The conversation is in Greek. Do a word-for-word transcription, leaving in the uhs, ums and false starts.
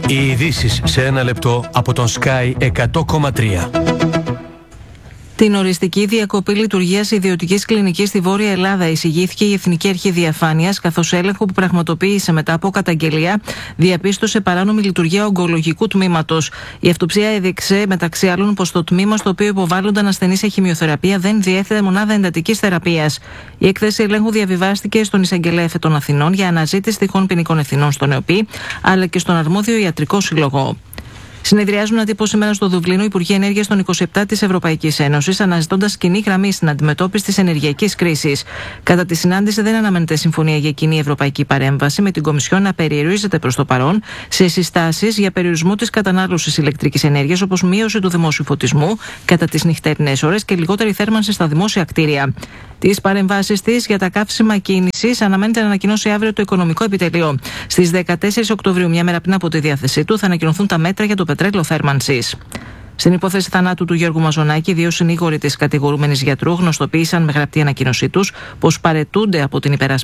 Οι ειδήσεις σε ένα λεπτό από τον Sky εκατό κόμμα τρία. Την οριστική διακοπή λειτουργίας ιδιωτικής κλινικής στη Βόρεια Ελλάδα εισηγήθηκε η Εθνική Αρχή Διαφάνειας, καθώς έλεγχο που πραγματοποίησε μετά από καταγγελία διαπίστωσε παράνομη λειτουργία ογκολογικού τμήματος. Η αυτοψία έδειξε, μεταξύ άλλων, πως το τμήμα στο οποίο υποβάλλονταν ασθενείς σε χημειοθεραπεία δεν διέθετε μονάδα εντατικής θεραπείας. Η έκθεση ελέγχου διαβιβάστηκε στον Εισαγγελέα Εφ των Αθηνών για αναζήτηση τυχόν ποινικών ευθυνών στον ΕΟΠΗ, αλλά και στον αρμόδιο ιατρικό σύλλογο. Συνεδριάζουν ατύπως σήμερα στο Δουβλίνο Υπουργοί Ενέργειας των είκοσι επτά της Ευρωπαϊκής Ένωσης, αναζητώντας κοινή γραμμή στην αντιμετώπιση της ενεργειακής κρίσης. Κατά τη συνάντηση δεν αναμένεται συμφωνία για κοινή ευρωπαϊκή παρέμβαση, με την Κομισιόν να περιορίζεται προς το παρόν σε συστάσεις για περιορισμό της κατανάλωσης ηλεκτρικής ενέργειας, όπως μείωση του δημόσιου φωτισμού κατά τις νυχτερινές ώρες και λιγότερη θέρμανση στα δημόσια κτίρια. Τις παρεμβάσεις της για τα καύσιμα κίνησης αναμένεται να ανακοινώσει αύριο το Οικονομικό Επιτελείο. Στις δεκατέσσερις Οκτωβρίου, μια μέρα πριν από τη διάθεσή του, θα ανακοινωθούν τα μέτρα για το πετρέλαιο θέρμανσης. Στην υπόθεση θανάτου του Γιώργου Μαζονάκη, δύο συνήγοροι της κατηγορούμενης γιατρού γνωστοποίησαν με γραπτή ανακοίνωσή τους πως παραιτούνται από την υπεράσπιση